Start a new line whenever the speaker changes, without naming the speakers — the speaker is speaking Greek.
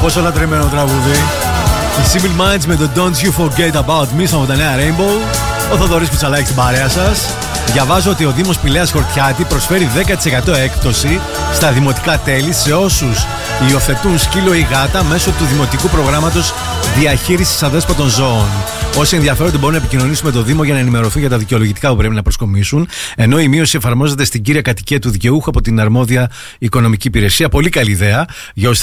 Πόσο λατρεμένο τραγούδι. Η Simple Minds με το Don't You Forget About Me στο νέα Rainbow. Ο Θοδωρής Κουτσαλάκης στην παρέα σας. Διαβάζω ότι ο Δήμος Πηλαίας Χορτιάτη προσφέρει 10% έκπτωση στα δημοτικά τέλη σε όσους υιοθετούν σκύλο ή γάτα μέσω του Δημοτικού Προγράμματος Διαχείρισης Αδέσποτων Ζώων. Όσοι ενδιαφέρονται μπορούν να επικοινωνήσουν με το Δήμο για να ενημερωθούν για τα δικαιολογητικά που πρέπει να προσκομίσουν. Ενώ η μείωση εφαρμόζεται στην κύρια κατοικία του δικαιούχου από την αρμόδια οικονομική υπηρεσία. Πολύ καλή ιδέα. Για